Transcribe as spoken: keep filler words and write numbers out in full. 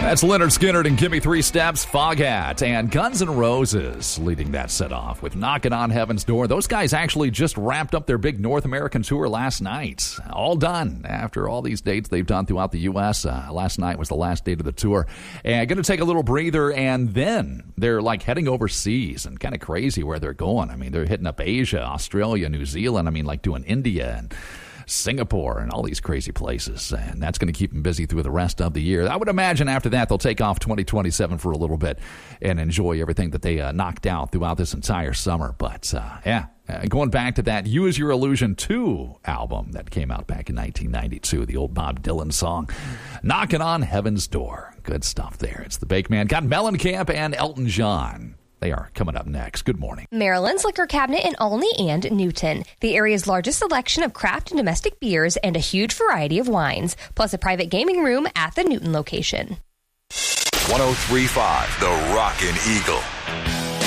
That's Leonard Skinner and Gimme Three Steps, Foghat, and Guns N' Roses leading that set off with Knockin' on Heaven's Door. Those guys actually just wrapped up their big North American tour last night. All done after all these dates they've done throughout the U S Uh, last night was the last date of the tour. And going to take a little breather, and then they're like heading overseas and kind of crazy where they're going. I mean, they're hitting up Asia, Australia, New Zealand. I mean, like doing India and Singapore and all these crazy places, and that's going to keep them busy through the rest of the year. I would imagine after that they'll take off twenty twenty-seven for a little bit and enjoy everything that they uh, knocked out throughout this entire summer. But uh, yeah, uh, going back to that Use Your Illusion two album that came out back in nineteen ninety-two, the old Bob Dylan song, Knockin' on Heaven's Door. Good stuff there. It's the Bake Man. Got Mellencamp and Elton John. They are coming up next. Good morning. Maryland's Liquor Cabinet in Olney and Newton. The area's largest selection of craft and domestic beers and a huge variety of wines, plus a private gaming room at the Newton location. one oh three point five The Rockin' Eagle.